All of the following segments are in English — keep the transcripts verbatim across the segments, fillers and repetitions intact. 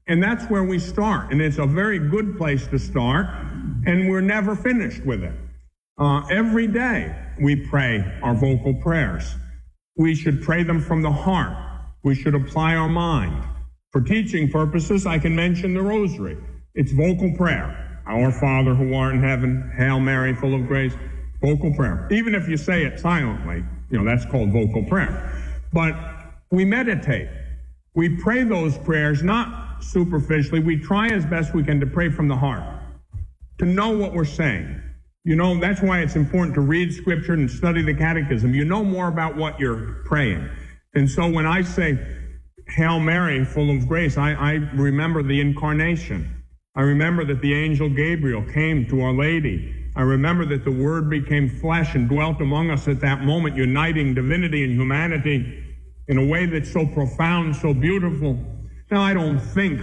And that's where we start. And it's a very good place to start. And we're never finished with it. Uh, every day we pray our vocal prayers. We should pray them from the heart. We should apply our mind. For teaching purposes, I can mention the rosary. It's vocal prayer. Our Father who art in heaven, Hail Mary, full of grace. Vocal prayer. Even if you say it silently, you know, that's called vocal prayer. But we meditate. We pray those prayers not superficially. We try as best we can to pray from the heart, to know what we're saying. You know, that's why it's important to read Scripture and study the Catechism. You know more about what you're praying. And so when I say, Hail Mary, full of grace, I, I remember the Incarnation. I remember that the angel Gabriel came to Our Lady. I remember that the Word became flesh and dwelt among us at that moment, uniting divinity and humanity in a way that's so profound, so beautiful. Now, I don't think,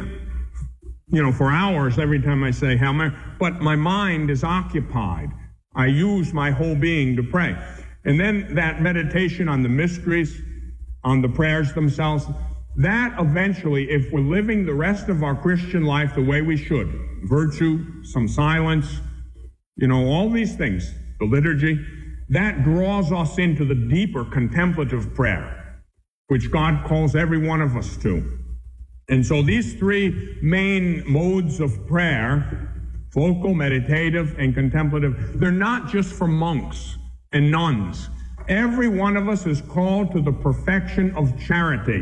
you know, for hours every time I say Hail Mary, but my mind is occupied. I use my whole being to pray. And then that meditation on the mysteries, on the prayers themselves, that eventually, if we're living the rest of our Christian life the way we should, virtue, some silence, you know, all these things, the liturgy, that draws us into the deeper contemplative prayer, which God calls every one of us to. And so these three main modes of prayer, vocal, meditative, and contemplative, they're not just for monks and nuns. Every one of us is called to the perfection of charity.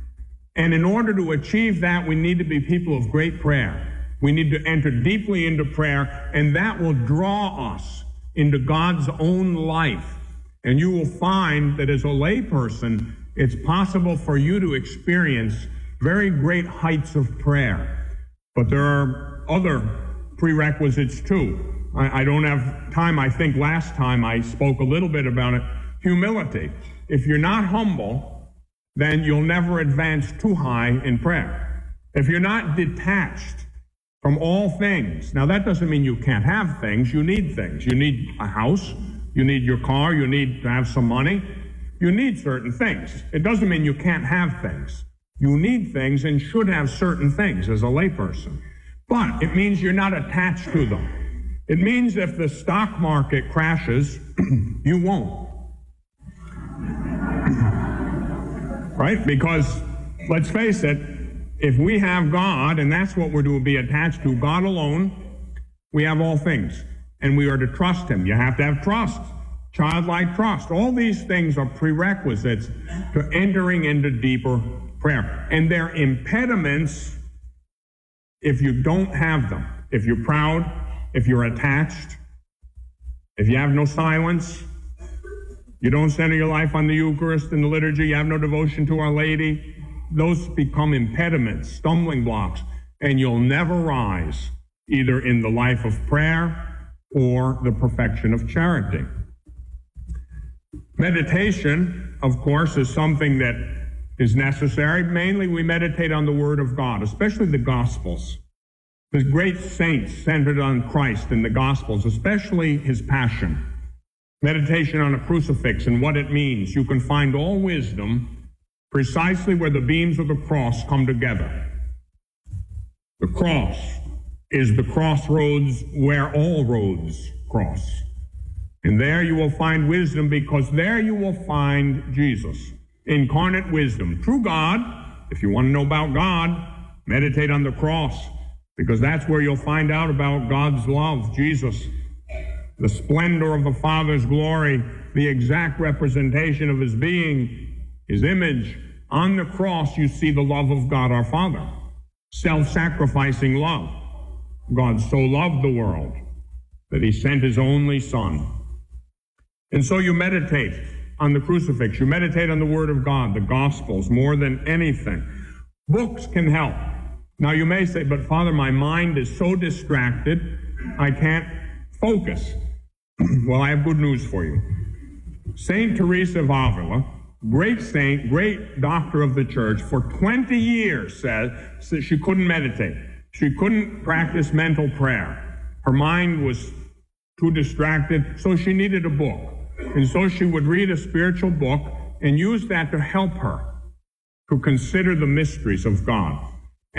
And in order to achieve that, we need to be people of great prayer. We need to enter deeply into prayer, and that will draw us into God's own life. And you will find that as a layperson, it's possible for you to experience very great heights of prayer. But there are other prerequisites too. I, I don't have time. I think last time I spoke a little bit about it. Humility. If you're not humble, then you'll never advance too high in prayer. If you're not detached from all things, now that doesn't mean you can't have things. You need things. You need a house. You need your car. You need to have some money. You need certain things. It doesn't mean you can't have things. You need things and should have certain things as a layperson. But it means you're not attached to them. It means if the stock market crashes, you won't. Right? Because, let's face it, if we have God, and that's what we're to be attached to, God alone, we have all things. And we are to trust Him. You have to have trust. Childlike trust. All these things are prerequisites to entering into deeper prayer. And they're impediments if you don't have them. If you're proud, if you're attached, if you have no silence, you don't center your life on the Eucharist and the liturgy, you have no devotion to Our Lady, those become impediments, stumbling blocks, and you'll never rise either in the life of prayer or the perfection of charity. Meditation, of course, is something that is necessary. Mainly we meditate on the Word of God, especially the Gospels. There's great saints centered on Christ in the Gospels, especially His Passion. Meditation on a crucifix and what it means. You can find all wisdom precisely where the beams of the cross come together. The cross is the crossroads where all roads cross. And there you will find wisdom, because there you will find Jesus, incarnate wisdom, true God. If you want to know about God, meditate on the cross, because that's where you'll find out about God's love, Jesus, the splendor of the Father's glory, the exact representation of His being, His image. On the cross, you see the love of God our Father, self-sacrificing love. God so loved the world that He sent His only Son. And so you meditate on the crucifix. You meditate on the Word of God, the Gospels, more than anything. Books can help. Now you may say, but Father, my mind is so distracted, I can't focus. Well, I have good news for you. Saint Teresa of Avila, great saint, great doctor of the church, for twenty years said, said she couldn't meditate. She couldn't practice mental prayer. Her mind was too distracted, so she needed a book. And so she would read a spiritual book and use that to help her to consider the mysteries of God.